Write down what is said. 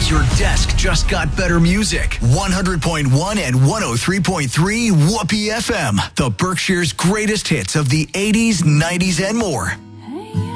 Your desk just got better music. 100.1 and 103.3 Whoopee FM. The Berkshire's greatest hits of the 80s, 90s, and more.